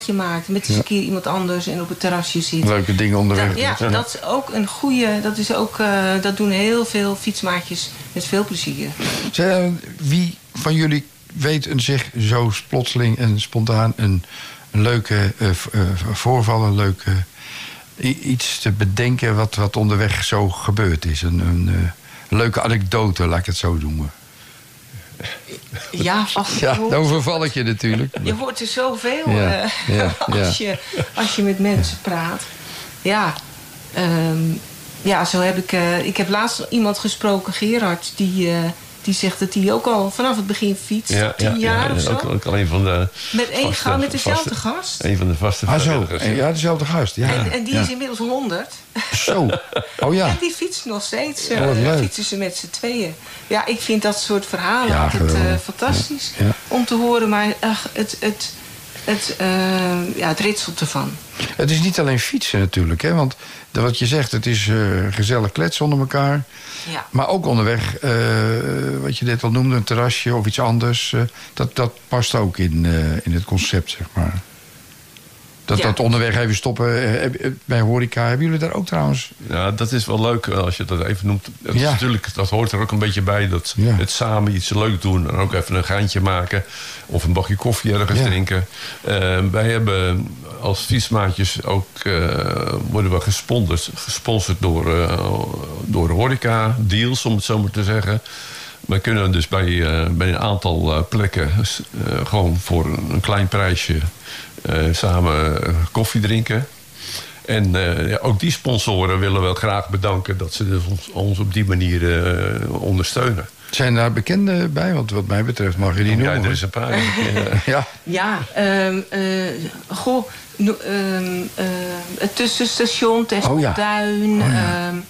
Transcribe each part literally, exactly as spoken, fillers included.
je maakt. Met eens een keer iemand anders en op het terrasje zit. Leuke dingen onderweg. Dat, ja, dat is ook een goede. Dat, is ook, uh, dat doen heel veel fietsmaatjes met veel plezier. Zij, wie van jullie weet een zich zo plotseling en spontaan een, een leuke uh, uh, voorval, een leuke uh, iets te bedenken wat, wat onderweg zo gebeurd is? Een, een uh, leuke anekdote, laat ik het zo noemen. Ja, ach, ja, hoort, dan overval ik je natuurlijk. Je hoort er zoveel ja, uh, ja, als, ja. Je, als je met mensen praat. Ja, um, ja zo heb ik... Uh, ik heb laatst iemand gesproken, Gerard, die, uh, die zegt dat hij ook al vanaf het begin fietst. Ja, tien ja, jaar ja, of zo. Ook, ook al een van de met één vaste, gang, met dezelfde vaste, gast. Een van de vaste ah, zo. vrijwilligers. Ja, dezelfde gast. Ja, en, en die ja. is inmiddels honderd. Zo. Oh ja. En die fietst nog steeds. Oh, wat Uh, leuk. fietsen ze met z'n tweeën. Ja, ik vind dat soort verhalen Ja, altijd uh, geweldig. fantastisch Ja. Ja. om te horen. Maar ach, het, het, het, uh, ja, het ritselt ervan. Het is niet alleen fietsen natuurlijk, hè? Want wat je zegt, het is uh, gezellig kletsen onder elkaar. Ja. Maar ook onderweg, uh, wat je net al noemde, een terrasje of iets anders. Uh, dat, dat past ook in, uh, in het concept, zeg maar. Dat, Ja. dat onderweg even stoppen uh, bij horeca. Hebben jullie daar ook trouwens? Ja, dat is wel leuk als je dat even noemt. Dat, is Ja. natuurlijk, dat hoort er ook een beetje bij. Dat Ja. het samen iets leuk doen. En ook even een geintje maken. Of een bakje koffie ergens Ja. drinken. Uh, wij hebben als fietsmaatjes ook... Uh, worden we gesponsord, gesponsord door, uh, door horeca deals, om het zo maar te zeggen. We kunnen dus bij, uh, bij een aantal uh, plekken... Uh, gewoon voor een, een klein prijsje... Uh, samen uh, koffie drinken. En uh, ja, ook die sponsoren willen we graag bedanken... dat ze dus ons, ons op die manier uh, ondersteunen. Zijn daar bekenden bij? Want wat mij betreft mag je die Ja, noemen. er is een paar. Ja. Ja, um, uh, goh, no, um, uh, het tussenstation, Tespelduin. Oh ja. Oh ja. um,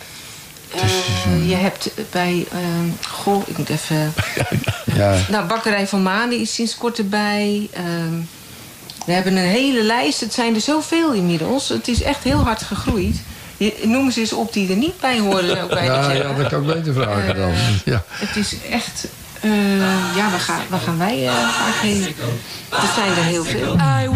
uh, je hebt bij, um, goh, ik moet even... Ja. Nou, Bakkerij van Manen is sinds kort erbij. Um, we hebben een hele lijst. Het zijn er zoveel inmiddels. Het is echt heel hard gegroeid. Je, noem ze eens op die er niet bij horen. Zou ik bijna Ja, zeggen. ja, dat kan ik beter vragen dan. Uh, Ja. Het is echt... Uh, ja, waar gaan, waar gaan wij uh, vaak heen? Er zijn er heel veel.